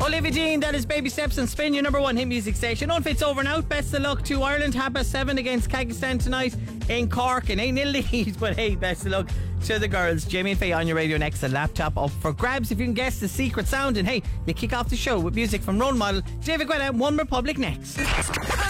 Olivia Dean, that is Baby Steps and Spin, your number one hit music station. Unfit's over now. Best of luck to Ireland. 7:30 against Kazakhstan tonight in Cork. An 8-0 lead, but hey, best of luck to the girls. Jamie and Faye on your radio next. A laptop up for grabs if you can guess the secret sound. And hey, you kick off the show with music from role model David Guetta and One Republic next.